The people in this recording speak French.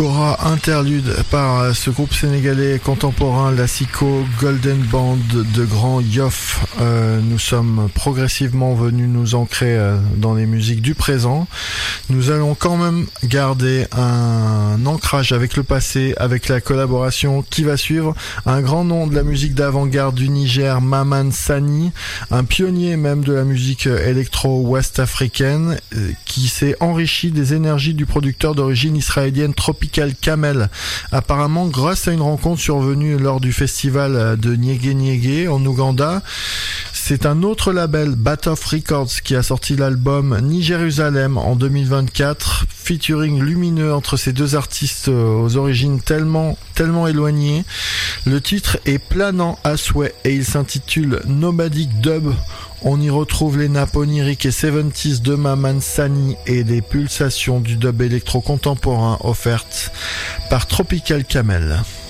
Cora interlude par ce groupe sénégalais contemporain, la Sico Golden Band de Grand Yoff. Nous sommes progressivement venus nous ancrer dans les musiques du présent. Nous allons quand même garder un ancrage avec le passé, avec la collaboration qui va suivre. Un grand nom de la musique d'avant-garde du Niger, Maman Sani, un pionnier même de la musique électro-ouest africaine, qui s'est enrichi des énergies du producteur d'origine israélienne Tropical Camel, apparemment grâce à une rencontre survenue lors du festival de Nyege Nyege en Ouganda. C'est un autre label, Bat of Records, qui a sorti l'album Ni Jérusalem en 2024, featuring lumineux entre ces deux artistes aux origines tellement éloignées. Le titre est planant à souhait et il s'intitule Nomadic Dub. On y retrouve les nappes oniriques et 70s de Maman Sani et les pulsations du dub électro contemporain offertes par Tropical Camel.